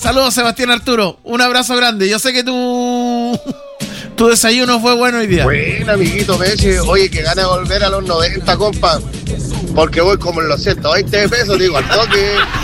Saludos, Sebastián Arturo. Un abrazo grande. Yo sé que tu desayuno fue bueno hoy día. Bueno, amiguito Messi. Oye, que gana de volver a los 90, compa. Porque voy como en los 120 pesos, digo, al toque.